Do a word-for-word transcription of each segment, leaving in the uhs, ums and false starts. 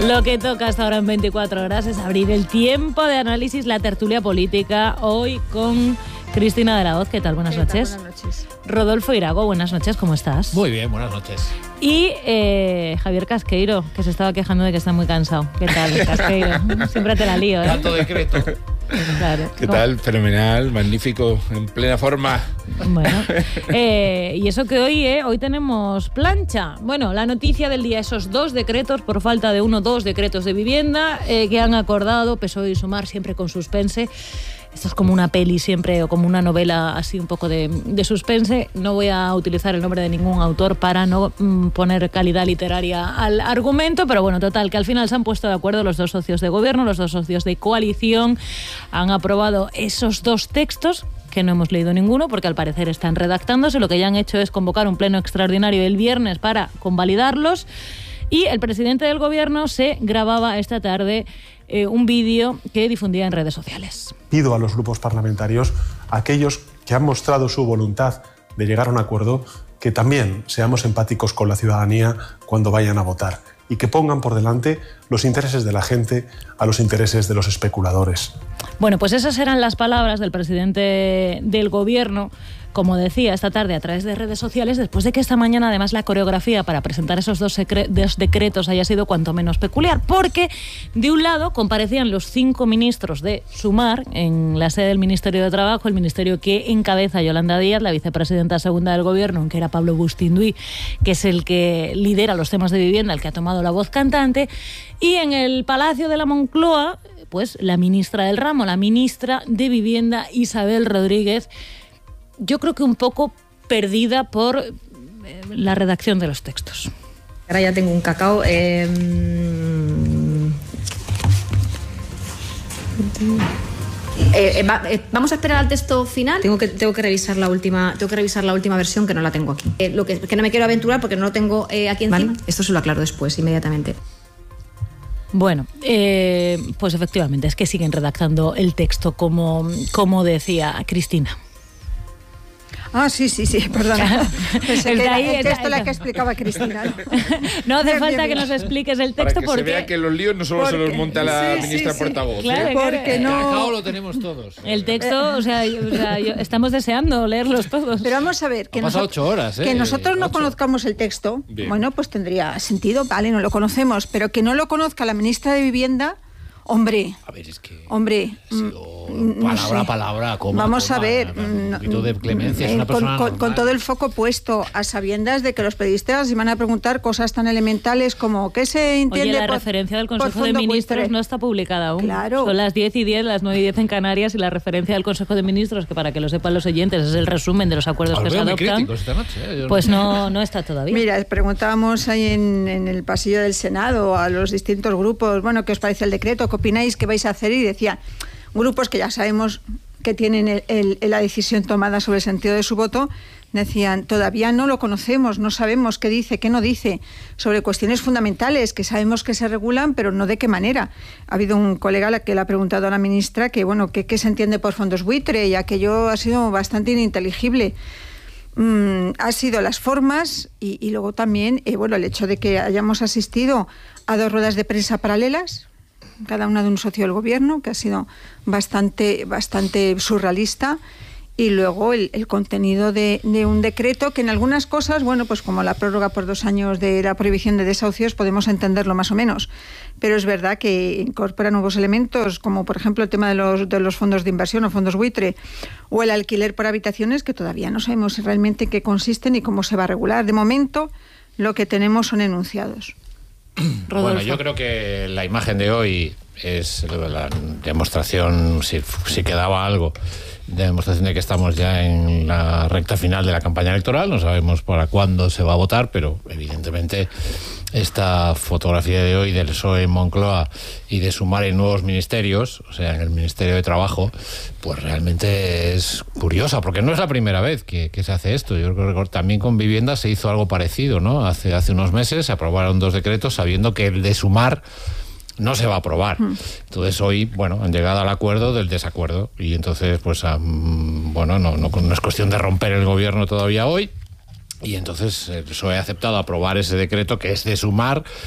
Lo que toca hasta ahora en veinticuatro horas es abrir el tiempo de análisis, la tertulia política, hoy con Cristina de la Hoz. ¿Qué tal? Buenas noches. Buenas noches. Rodolfo Irago, buenas noches, ¿cómo estás? Muy bien, buenas noches. Y eh, Javier Casqueiro, que se estaba quejando de que está muy cansado. ¿Qué tal, Casqueiro? Siempre te la lío, ¿eh? Tanto decreto. Claro. ¿Qué tal? Fenomenal, magnífico, en plena forma. Bueno, eh, y eso que hoy, eh, hoy tenemos plancha. Bueno, la noticia del día, esos dos decretos, por falta de uno, dos decretos de vivienda eh, que han acordado P S O E y Sumar, siempre con suspense. Esto es como una peli siempre, o como una novela así un poco de, de suspense. No voy a utilizar el nombre de ningún autor para no mm, poner calidad literaria al argumento, pero bueno, total, que al final se han puesto de acuerdo los dos socios de gobierno, los dos socios de coalición, han aprobado esos dos textos, que no hemos leído ninguno, porque al parecer están redactándose. Lo que ya han hecho es convocar un pleno extraordinario el viernes para convalidarlos. Y el presidente del gobierno se grababa esta tarde eh, un vídeo que difundía en redes sociales. Pido a los grupos parlamentarios, a aquellos que han mostrado su voluntad de llegar a un acuerdo, que también seamos empáticos con la ciudadanía cuando vayan a votar y que pongan por delante los intereses de la gente a los intereses de los especuladores. Bueno, pues esas eran las palabras del presidente del gobierno, como decía esta tarde a través de redes sociales, después de que esta mañana además la coreografía para presentar esos dos, secre- dos decretos haya sido cuanto menos peculiar, porque de un lado comparecían los cinco ministros de Sumar en la sede del Ministerio de Trabajo, el ministerio que encabeza Yolanda Díaz, la vicepresidenta segunda del gobierno, que era Pablo Bustinduy, que es el que lidera los temas de vivienda, el que ha tomado la voz cantante, y en el Palacio de la Moncloa, pues la ministra del ramo, la ministra de Vivienda, Isabel Rodríguez, yo creo que un poco perdida por eh, la redacción de los textos. Ahora ya tengo un cacao. Eh... Eh, eh, va, eh, vamos a esperar al texto final. Tengo que, tengo que revisar la última, tengo que revisar la última versión, que no la tengo aquí. Eh, lo que, que no me quiero aventurar porque no lo tengo eh, aquí encima. ¿Vale? Esto se lo aclaro después, inmediatamente. Bueno, eh, pues efectivamente, es que siguen redactando el texto, como, como decía Cristina. Ah, sí, sí, sí, perdona. Pensé que era ahí, el texto ahí, la que explicaba Cristina. No, no hace bien, falta bien, que bien. nos expliques el texto, Para que porque se vea que los líos no solo porque, se los monta la sí, ministra sí, portavoz. sí. Claro, ¿eh? Porque El no... cacao lo tenemos todos. el texto, o sea, yo, o sea yo, estamos deseando leerlos todos. Pero vamos a ver, que, Han pasado nosotros, ocho horas, ¿eh? que nosotros no Ocho. conozcamos el texto, Bien. bueno, pues tendría sentido, vale, no lo conocemos, pero que no lo conozca la ministra de Vivienda, hombre, A ver, es que... hombre, Ha sido mm, no palabra sé. a palabra, coma, Vamos coma, a ver, un mm, poquito de clemencia, es eh, una con, persona con- normal. con todo el foco puesto a sabiendas de que los periodistas iban a preguntar cosas tan elementales como ¿qué se entiende Oye, la por, referencia del por Consejo de fondo Ministros buitre? no está publicada aún. Claro. Son las diez y diez, las nueve y diez en Canarias, y la referencia del Consejo de Ministros, que para que lo sepan los oyentes es el resumen de los acuerdos Os que se veo muy adoptan, críticos esta noche, ¿eh? Yo pues no, no está todavía. Mira, preguntábamos ahí en, en el pasillo del Senado a los distintos grupos, bueno, ¿qué os parece el decreto? ¿Qué opináis? ¿Qué vais a hacer? Y decían, grupos que ya sabemos que tienen el, el, la decisión tomada sobre el sentido de su voto, decían, todavía no lo conocemos, no sabemos qué dice, qué no dice, sobre cuestiones fundamentales que sabemos que se regulan, pero no de qué manera. Ha habido un colega a la que le ha preguntado a la ministra que, bueno, que qué se entiende por fondos buitre, y aquello ha sido bastante ininteligible. Mm, ha sido las formas y, y luego también, eh, bueno, el hecho de que hayamos asistido a dos ruedas de prensa paralelas, cada una de un socio del gobierno, que ha sido bastante, bastante surrealista, y luego el, el contenido de, de un decreto que en algunas cosas, bueno, pues como la prórroga por dos años de la prohibición de desahucios, podemos entenderlo más o menos, pero es verdad que incorpora nuevos elementos, como por ejemplo el tema de los, de los fondos de inversión o fondos buitre, o el alquiler por habitaciones, que todavía no sabemos realmente en qué consisten y cómo se va a regular. De momento, lo que tenemos son enunciados. Rodolfo. Bueno, yo creo que la imagen de hoy es la demostración, si, si quedaba algo, de demostración de que estamos ya en la recta final de la campaña electoral. No sabemos para cuándo se va a votar, pero evidentemente esta fotografía de hoy del P S O E en Moncloa y de Sumar en nuevos ministerios, o sea, en el Ministerio de Trabajo, pues realmente es curiosa, porque no es la primera vez que, que se hace esto. Yo creo que también con vivienda se hizo algo parecido, ¿no? Hace, hace unos meses se aprobaron dos decretos sabiendo que el de Sumar no se va a aprobar. Entonces hoy, bueno, han llegado al acuerdo del desacuerdo, y entonces, pues, um, bueno, no, no, no es cuestión de romper el gobierno todavía hoy, y entonces el P S O E ha aceptado aprobar ese decreto que es de Sumar,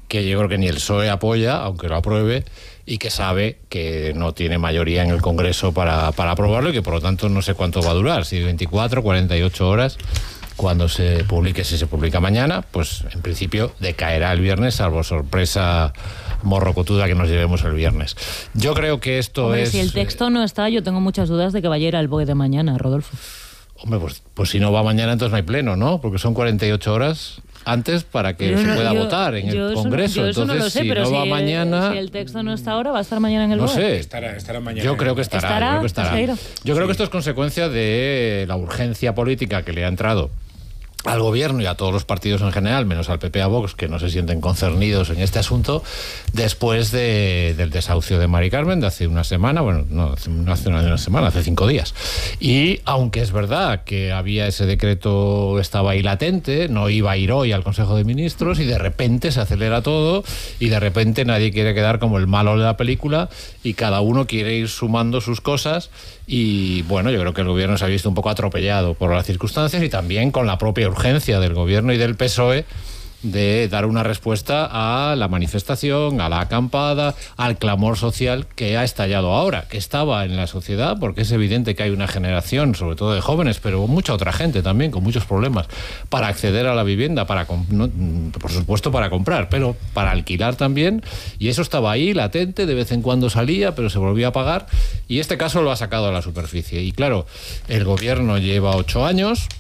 que yo creo que ni el P S O E apoya, aunque lo apruebe, y que sabe que no tiene mayoría en el Congreso para, para aprobarlo y que por lo tanto no sé cuánto va a durar, si veinticuatro, cuarenta y ocho horas. Cuando se publique, si se publica mañana, pues en principio decaerá el viernes, salvo sorpresa morrocotuda que nos llevemos el viernes. Yo creo que esto Hombre, es... si el texto no está, yo tengo muchas dudas de que vaya a ir al B O E de mañana, Rodolfo. Hombre, pues, pues si no va mañana, entonces no hay pleno, ¿no? Porque son cuarenta y ocho horas antes para que Yo se no- pueda yo- votar en yo el eso no- Congreso. yo eso no Entonces, lo sé, si pero no si, va mañana... si el texto no está ahora, ¿va a estar mañana en el No B O E? sé. Estará, estará mañana. Yo creo que estará. ¿Estará, Yo creo que estará. Caseiro? Yo creo Sí. que esto es consecuencia de la urgencia política que le ha entrado al gobierno y a todos los partidos en general, menos al P P, a Vox, que no se sienten concernidos en este asunto, después de, del desahucio de Mari Carmen de hace una semana, bueno, no, no hace una, una semana, hace cinco días. Y aunque es verdad que había ese decreto, estaba ahí latente, no iba a ir hoy al Consejo de Ministros y de repente se acelera todo y de repente nadie quiere quedar como el malo de la película y cada uno quiere ir sumando sus cosas y bueno, yo creo que el gobierno se ha visto un poco atropellado por las circunstancias y también con la propia urgencia del gobierno y del P S O E de dar una respuesta a la manifestación, a la acampada, al clamor social que ha estallado ahora, que estaba en la sociedad, porque es evidente que hay una generación, sobre todo de jóvenes, pero mucha otra gente también, con muchos problemas, para acceder a la vivienda, para no, por supuesto para comprar, pero para alquilar también, y eso estaba ahí, latente, de vez en cuando salía, pero se volvía a apagar, y este caso lo ha sacado a la superficie. Y claro, el gobierno lleva ocho años,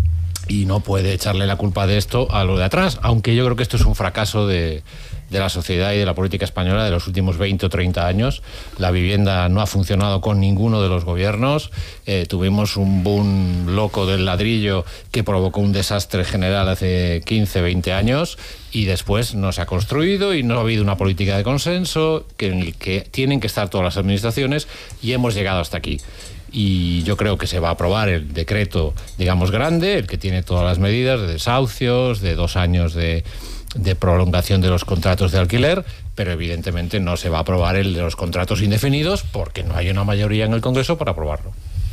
y no puede echarle la culpa de esto a lo de atrás, aunque yo creo que esto es un fracaso de, de la sociedad y de la política española de los últimos veinte o treinta años. La vivienda no ha funcionado con ninguno de los gobiernos. Eh, tuvimos un boom loco del ladrillo que provocó un desastre general hace quince, veinte años y después no se ha construido y no ha habido una política de consenso que, en el que tienen que estar todas las administraciones y hemos llegado hasta aquí. Y yo creo que se va a aprobar el decreto, digamos, grande, el que tiene todas las medidas de desahucios, de dos años de, de prolongación de los contratos de alquiler, pero evidentemente no se va a aprobar el de los contratos indefinidos porque no hay una mayoría en el Congreso para aprobarlo.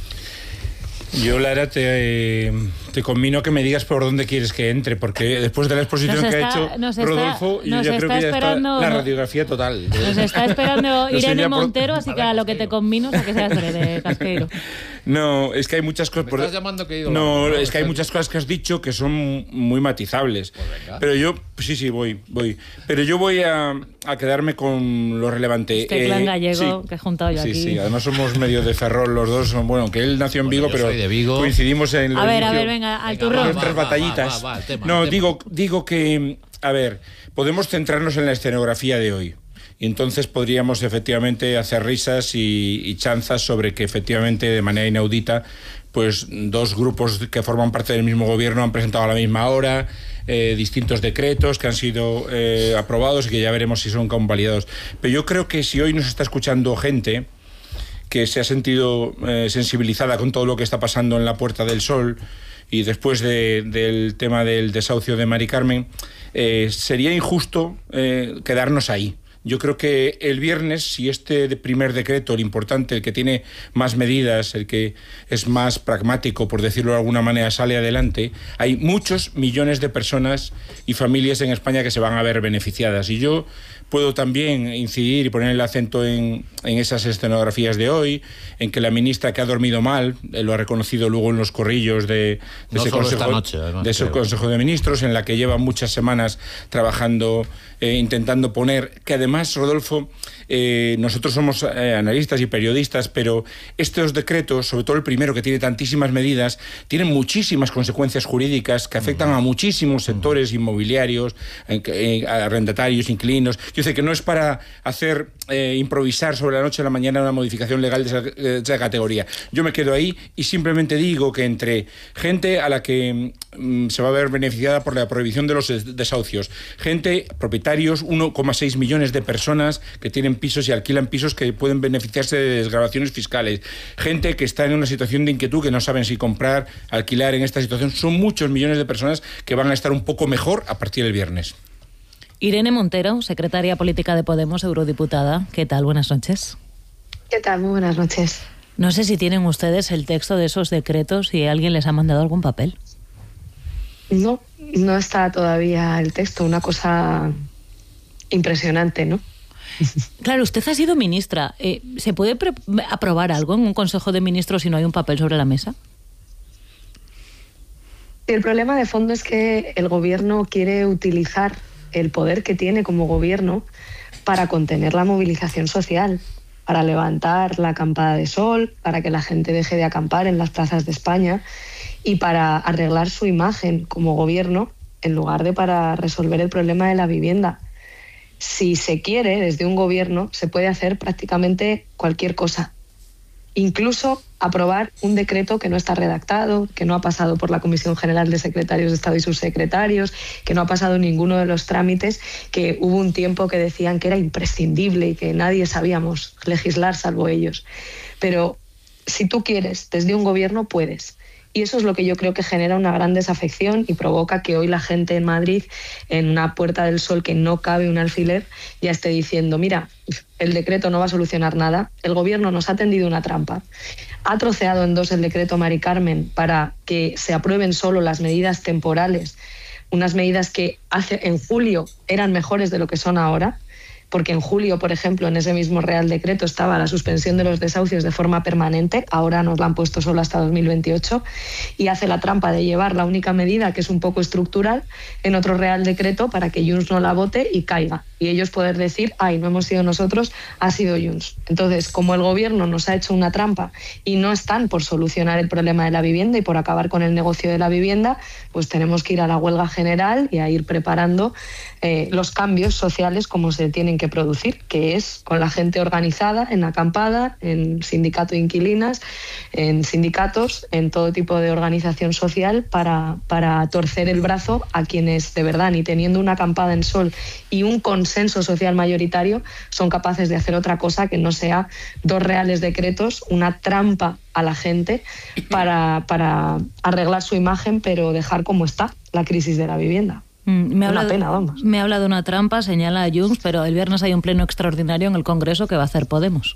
Yo, Lara, te, te conmino a que me digas por dónde quieres que entre, porque después de la exposición Nos que está- ha hecho nos está- Rodolfo, yo nos ya creo está que ya esperando- está la no- radiografía total. Nos está esperando No sé Irene ya por- Montero, así que a lo que te convino es a que seas de Casqueiro. No, es que hay muchas cosas... ¿Me estás llamando que he ido No, largo? es que hay ¿Estás- muchas cosas que has dicho que son muy matizables. Pues venga. Pero yo... Sí, sí, voy, voy. Pero yo voy a, a quedarme con lo relevante. Este clan Eh, gallego sí. que he juntado yo Sí, aquí. sí, además somos medio de Ferrol los dos. Son, bueno, que él nació en Bueno, Vigo, yo pero soy de Vigo. coincidimos en... A el ver, a inicio. ver, venga, al Venga, turrón. va, Nuestras va, batallitas. va, va, el tema, no, el tema. digo, digo que, a ver, podemos centrarnos en la escenografía de hoy. Y entonces podríamos efectivamente hacer risas y, y chanzas sobre que efectivamente de manera inaudita pues dos grupos que forman parte del mismo gobierno han presentado a la misma hora eh, distintos decretos que han sido eh, aprobados y que ya veremos si son convalidados. Pero yo creo que si hoy nos está escuchando gente que se ha sentido eh, sensibilizada con todo lo que está pasando en la Puerta del Sol y después de, del tema del desahucio de Mari Carmen, eh, sería injusto eh, quedarnos ahí. Yo creo que el viernes, si este primer decreto, el importante, el que tiene más medidas, el que es más pragmático, por decirlo de alguna manera, sale adelante, hay muchos millones de personas y familias en España que se van a ver beneficiadas. Y yo puedo también incidir y poner el acento en, en esas escenografías de hoy, en que la ministra, que ha dormido mal, eh, lo ha reconocido luego en los corrillos de, de No ese solo consejo, esta noche, además, de ese creo. Consejo de Ministros, en la que lleva muchas semanas trabajando, eh, intentando poner, que además, Rodolfo, eh, nosotros somos eh, analistas y periodistas, pero estos decretos, sobre todo el primero, que tiene tantísimas medidas, tienen muchísimas consecuencias jurídicas que afectan a muchísimos sectores inmobiliarios, eh, eh, arrendatarios, inquilinos. Yo sé que no es para hacer eh, improvisar sobre la noche a la mañana una modificación legal de esa, de esa categoría. Yo me quedo ahí y simplemente digo que entre gente a la que mm, se va a ver beneficiada por la prohibición de los des- desahucios, gente, propietarios, uno coma seis millones de personas que tienen pisos y alquilan pisos que pueden beneficiarse de desgravaciones fiscales, gente que está en una situación de inquietud que no saben si comprar, alquilar en esta situación. Son muchos millones de personas que van a estar un poco mejor a partir del viernes. Irene Montero, secretaria política de Podemos, eurodiputada. ¿Qué tal? Buenas noches. ¿Qué tal? Muy buenas noches. No sé si tienen ustedes el texto de esos decretos y alguien les ha mandado algún papel. No, no está todavía el texto. Una cosa impresionante, ¿no? Claro, usted ha sido ministra. Eh, ¿Se puede pre- aprobar algo en un Consejo de Ministros si no hay un papel sobre la mesa? El problema de fondo es que el gobierno quiere utilizar el poder que tiene como gobierno para contener la movilización social, para levantar la acampada de sol, para que la gente deje de acampar en las plazas de España y para arreglar su imagen como gobierno en lugar de para resolver el problema de la vivienda. Si se quiere, desde un gobierno, se puede hacer prácticamente cualquier cosa. Incluso aprobar un decreto que no está redactado, que no ha pasado por la Comisión General de Secretarios de Estado y subsecretarios, que no ha pasado ninguno de los trámites, que hubo un tiempo que decían que era imprescindible y que nadie sabíamos legislar salvo ellos. Pero si tú quieres, desde un gobierno puedes. Y eso es lo que yo creo que genera una gran desafección y provoca que hoy la gente en Madrid, en una Puerta del Sol que no cabe un alfiler, ya esté diciendo, mira, el decreto no va a solucionar nada, el gobierno nos ha tendido una trampa, ha troceado en dos el decreto Mari Carmen para que se aprueben solo las medidas temporales, unas medidas que hace, en julio eran mejores de lo que son ahora, porque en julio, por ejemplo, en ese mismo Real Decreto estaba la suspensión de los desahucios de forma permanente, ahora nos la han puesto solo hasta dos mil veintiocho, y hace la trampa de llevar la única medida, que es un poco estructural, en otro Real Decreto para que Junts no la vote y caiga. Y ellos poder decir, ay, no hemos sido nosotros, ha sido Junts. Entonces, como el gobierno nos ha hecho una trampa y no están por solucionar el problema de la vivienda y por acabar con el negocio de la vivienda, pues tenemos que ir a la huelga general y a ir preparando eh, los cambios sociales como se tienen que producir, que es con la gente organizada, en acampada, en sindicato de inquilinas, en sindicatos, en todo tipo de organización social para, para torcer el brazo a quienes de verdad, ni teniendo una acampada en sol y un consenso social mayoritario, son capaces de hacer otra cosa que no sea dos reales decretos, una trampa a la gente para, para arreglar su imagen, pero dejar como está la crisis de la vivienda. Mm, me una habla, pena, vamos. Me habla de una trampa, señala a Junts, pero el viernes hay un pleno extraordinario en el Congreso que va a hacer Podemos.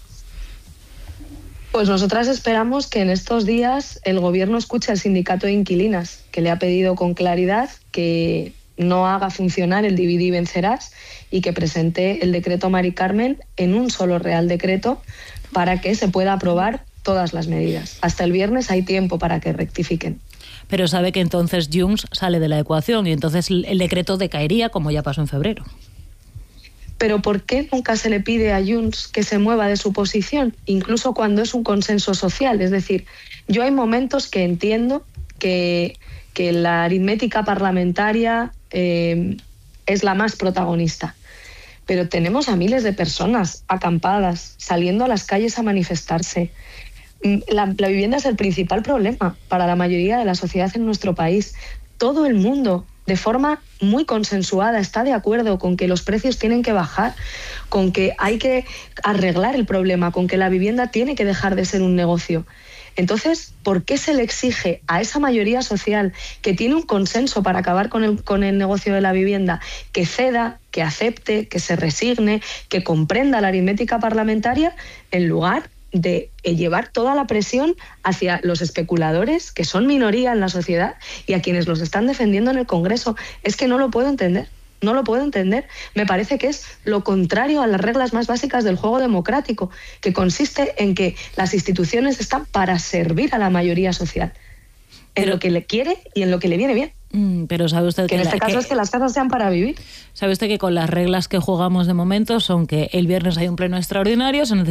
Pues nosotras esperamos que en estos días el gobierno escuche al sindicato de inquilinas, que le ha pedido con claridad que no haga funcionar el divide y vencerás y que presente el decreto Mari Carmen en un solo Real Decreto para que se pueda aprobar todas las medidas. Hasta el viernes hay tiempo para que rectifiquen. Pero sabe que entonces Junts sale de la ecuación y entonces el decreto decaería, como ya pasó en febrero. Pero ¿por qué nunca se le pide a Junts que se mueva de su posición, incluso cuando es un consenso social? Es decir, yo hay momentos que entiendo que, que la aritmética parlamentaria eh, es la más protagonista, pero tenemos a miles de personas acampadas, saliendo a las calles a manifestarse. La, la vivienda es el principal problema para la mayoría de la sociedad en nuestro país. Todo el mundo, de forma muy consensuada, está de acuerdo con que los precios tienen que bajar, con que hay que arreglar el problema, con que la vivienda tiene que dejar de ser un negocio. Entonces, ¿por qué se le exige a esa mayoría social que tiene un consenso para acabar con el, con el negocio de la vivienda, que ceda, que acepte, que se resigne, que comprenda la aritmética parlamentaria, en lugar de llevar toda la presión hacia los especuladores, que son minoría en la sociedad, y a quienes los están defendiendo en el Congreso? Es que no lo puedo entender, no lo puedo entender. Me parece que es lo contrario a las reglas más básicas del juego democrático, que consiste en que las instituciones están para servir a la mayoría social, en Pero, lo que le quiere y en lo que le viene bien. Pero sabe usted que, que en este la, caso que, es que las casas sean para vivir. Sabe usted que con las reglas que jugamos de momento son que el viernes hay un pleno extraordinario, se necesita